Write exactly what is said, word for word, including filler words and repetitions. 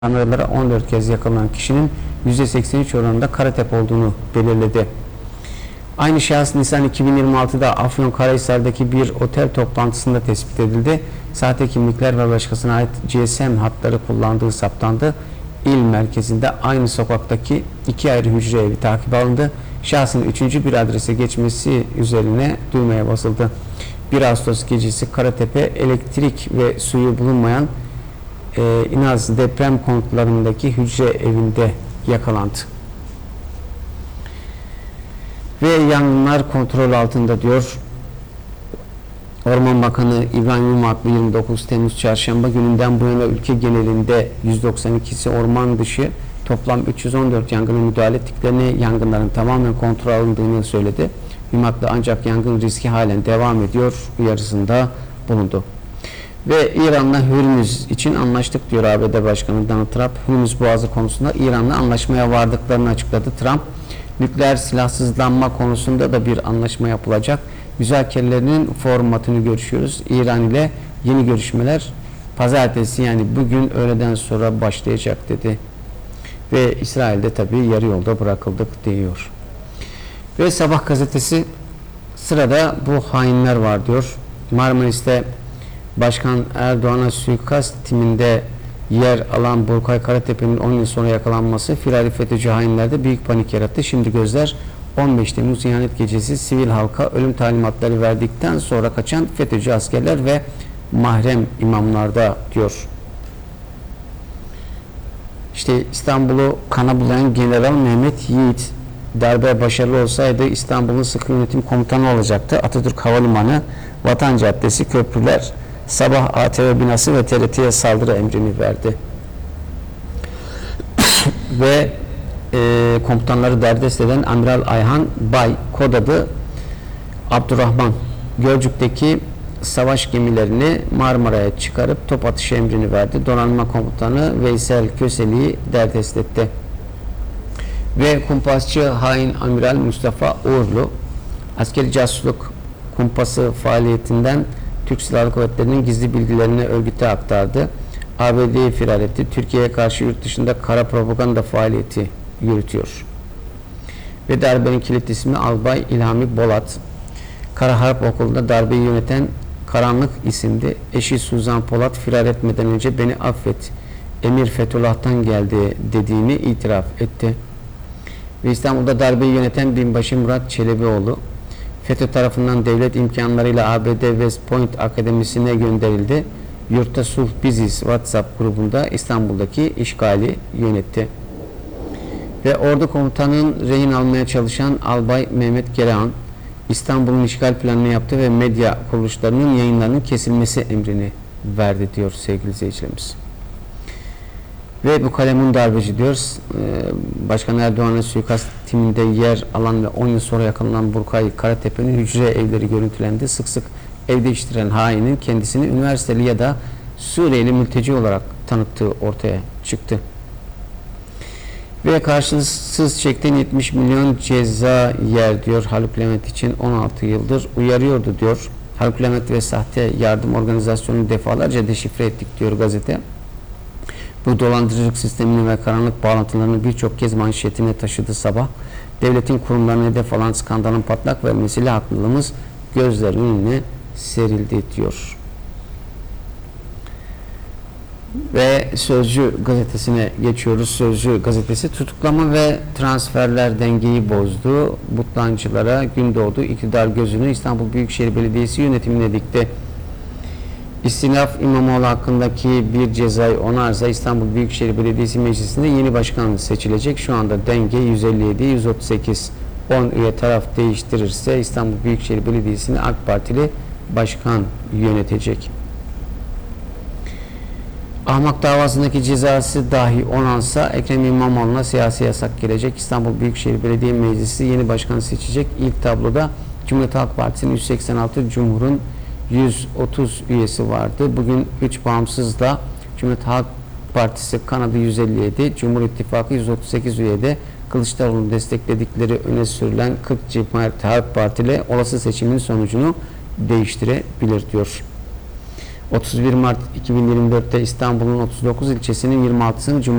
kameralara on dört kez yakalanan kişinin yüzde seksen üç oranında Karatepe olduğunu belirledi. Aynı şahıs Nisan iki bin yirmi altıda Afyonkarahisar'daki bir otel toplantısında tespit edildi. Sahte kimlikler ve başkasına ait G S M hatları kullandığı saptandı. İl merkezinde aynı sokaktaki iki ayrı hücre evi takip alındı. Şahsın üçüncü bir adrese geçmesi üzerine düğmeye basıldı. bir Ağustos gecesi Karatepe elektrik ve suyu bulunmayan e, İnaz deprem konutlarındaki hücre evinde yakalandı. Ve yangınlar kontrol altında diyor. Orman Bakanı İbrahim İmamoğlu yirmi dokuz Temmuz Çarşamba gününden bu yana ülke genelinde yüz doksan ikisi orman dışı toplam üç yüz on dört yangına müdahale ettiklerini, yangınların tamamen kontrol alındığını söyledi. İmamoğlu ancak yangın riski halen devam ediyor uyarısında bulundu. Ve İran'la Hürmüz için anlaştık diyor A B D Başkanı Donald Trump. Hürmüz Boğazı konusunda İran'la anlaşmaya vardıklarını açıkladı. Trump, nükleer silahsızlanma konusunda da bir anlaşma yapılacak. Müzakerelerinin formatını görüşüyoruz. İran ile yeni görüşmeler pazartesi, yani bugün öğleden sonra başlayacak dedi. Ve İsrail'de tabii yarı yolda bırakıldık diyor. Ve Sabah gazetesi sırada bu hainler var diyor. Marmaris'te Başkan Erdoğan'a suikast timinde yer alan Burkay Karatepe'nin on yıl sonra yakalanması firari FETÖ'cü hainlerde büyük panik yarattı. Şimdi gözler on beş Temmuz ihanet gecesi sivil halka ölüm talimatları verdikten sonra kaçan FETÖ'cü askerler ve mahrem imamlarda diyor. İşte İstanbul'u kana bulayan General Mehmet Yiğit darbe başarılı olsaydı İstanbul'un sıkı yönetim komutanı olacaktı. Atatürk Havalimanı, Vatan Caddesi, köprüler, sabah A T V binası ve T R T'ye saldırı emrini verdi. Ve e, komutanları derdest eden Amiral Ayhan Bay, kod adı Abdurrahman, Gölcük'teki savaş gemilerini Marmara'ya çıkarıp top atışı emrini verdi. Donanma Komutanı Veysel Köseli'yi derdest etti. Ve kumpasçı hain Amiral Mustafa Uğurlu, askeri casusluk kumpası faaliyetinden Türk Silahlı Kuvvetleri'nin gizli bilgilerini örgüte aktardı. A B D'ye firar etti. Türkiye'ye karşı yurt dışında kara propaganda faaliyeti yürütüyor. Ve darbenin kilit ismi Albay İlhami Bolat. Kara Harp Okulu'nda darbeyi yöneten Karanlık isimli eşi Suzan Polat firar etmeden önce beni affet, Emir Fethullah'tan geldi dediğini itiraf etti. Ve İstanbul'da darbeyi yöneten binbaşı Murat Çelebioğlu FETÖ tarafından devlet imkanlarıyla A B D West Point Akademisi'ne gönderildi. Yurtta Sulh Biziz WhatsApp grubunda İstanbul'daki işgali yönetti. Ve ordu komutanının rehin almaya çalışan Albay Mehmet Gerehan İstanbul'un işgal planını yaptı ve medya kuruluşlarının yayınlarının kesilmesi emrini verdi diyor sevgili izleyicilerimiz. Ve bu kalemun darbeci diyoruz. Başkan Erdoğan'ın suikast timinde yer alan ve on yıl sonra yakalanan Burkay Karatepe'nin hücre evleri görüntülendi. Sık sık ev değiştiren hainin kendisini üniversiteli ya da Suriyeli mülteci olarak tanıttığı ortaya çıktı. Ve karşılıksız çekten yetmiş milyon ceza yer diyor Haluk Levent için on altı yıldır uyarıyordu diyor. Haluk Levent ve sahte yardım organizasyonunu defalarca deşifre ettik diyor gazete. Bu dolandırıcılık sistemini ve karanlık bağlantılarını birçok kez manşetine taşıdı sabah. Devletin kurumlarına hedef alan skandalın patlak vermesiyle haklılığımız gözler önüne serildi diyor. Ve Sözcü gazetesine geçiyoruz. Sözcü gazetesi tutuklama ve transferler dengeyi bozdu. Butlancılara gün doğdu. İktidar gözünü İstanbul Büyükşehir Belediyesi yönetimine dikti. İstinaf İmamoğlu hakkındaki bir cezayı onarsa İstanbul Büyükşehir Belediyesi Meclisi'nde yeni başkan seçilecek. Şu anda denge yüz elli yedi yüz otuz sekiz. on üye taraf değiştirirse İstanbul Büyükşehir Belediyesi'ni AK Partili başkan yönetecek. Ahmak davasındaki cezası dahi onansa Ekrem İmamoğlu'na siyasi yasak gelecek. İstanbul Büyükşehir Belediye Meclisi yeni başkan seçecek. İlk tabloda Cumhuriyet Halk Partisi'nin yüz seksen altı, Cumhur'un yüz otuz üyesi vardı. Bugün üç bağımsızla Cumhuriyet Halk Partisi kanadı yüz elli yedi, Cumhur İttifakı yüz otuz sekiz üyede. Kılıçdaroğlu'nu destekledikleri öne sürülen kırk Cumhuriyet Halk Partili olası seçimin sonucunu değiştirebilir diyor. otuz bir Mart iki bin yirmi dörtte İstanbul'un otuz dokuz ilçesinin yirmi altısını